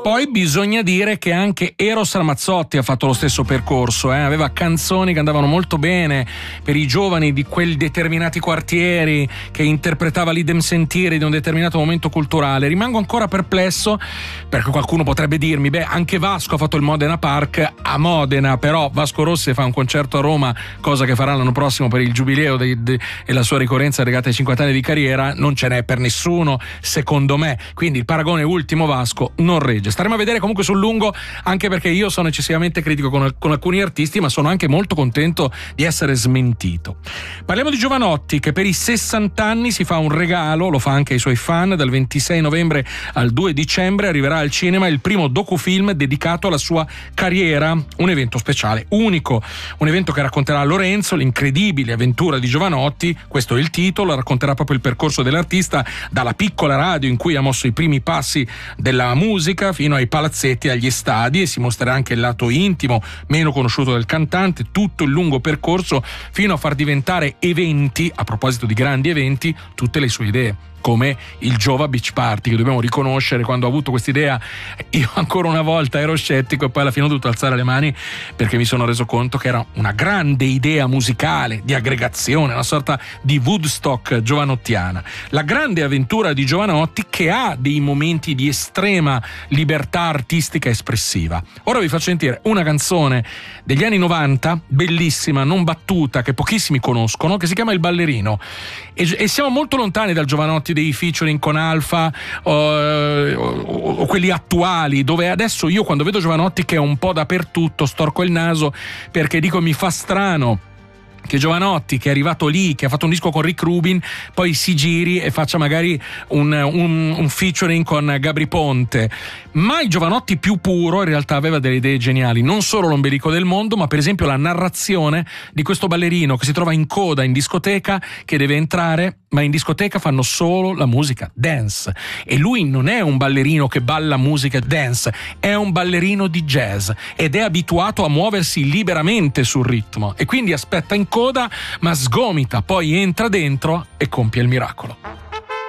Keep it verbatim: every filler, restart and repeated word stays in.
Poi bisogna dire che anche Eros Ramazzotti ha fatto lo stesso percorso, eh? Aveva canzoni che andavano molto bene per i giovani di quei determinati quartieri, che interpretava l'idem sentire di un determinato momento culturale. Rimango ancora perplesso perché qualcuno potrebbe dirmi: beh, anche Vasco ha fatto il Modena Park a Modena, però Vasco Rossi fa un concerto a Roma, cosa che farà l'anno prossimo per il giubileo de, de, e la sua ricorrenza legata ai cinquanta anni di carriera. Non ce n'è per nessuno, secondo me, quindi il paragone ultimo Vasco non regge. Staremo a vedere comunque sul lungo, anche perché io sono eccessivamente critico con, con alcuni artisti, ma sono anche molto contento di essere smentito. Parliamo di Jovanotti, che per i sessanta anni si fa un regalo, lo fa anche ai suoi fan. Dal ventisei novembre al due dicembre arriverà al cinema il primo docufilm dedicato alla sua carriera, un evento speciale, unico, un evento che racconterà Lorenzo, l'incredibile avventura di Jovanotti. Questo è il titolo, racconterà proprio il percorso dell'artista dalla piccola radio in cui ha mosso i primi passi della musica fino ai palazzetti, agli stadi, e si mostrerà anche il lato intimo, meno conosciuto del cantante, tutto il lungo percorso fino a far diventare eventi, a proposito di grandi eventi, tutte le sue idee, come il Jova Beach Party, che dobbiamo riconoscere, quando ho avuto quest'idea io ancora una volta ero scettico e poi alla fine ho dovuto alzare le mani perché mi sono reso conto che era una grande idea musicale di aggregazione, una sorta di Woodstock giovanottiana. La grande avventura di Jovanotti, che ha dei momenti di estrema libertà artistica espressiva. Ora vi faccio sentire una canzone degli anni novanta, bellissima, non battuta, che pochissimi conoscono, che si chiama Il Ballerino, e, e siamo molto lontani dal Jovanotti dei featuring con Alfa o, o, o quelli attuali, dove adesso io, quando vedo Jovanotti che è un po' dappertutto, storco il naso perché dico: mi fa strano che Jovanotti, che è arrivato lì, che ha fatto un disco con Rick Rubin, poi si giri e faccia magari un, un, un featuring con Gabry Ponte. Ma il Jovanotti più puro in realtà aveva delle idee geniali, non solo l'ombelico del mondo, ma per esempio la narrazione di questo ballerino che si trova in coda in discoteca, che deve entrare, ma in discoteca fanno solo la musica dance, e lui non è un ballerino che balla musica dance, è un ballerino di jazz ed è abituato a muoversi liberamente sul ritmo, e quindi aspetta in coda ma sgomita, poi entra dentro e compie il miracolo.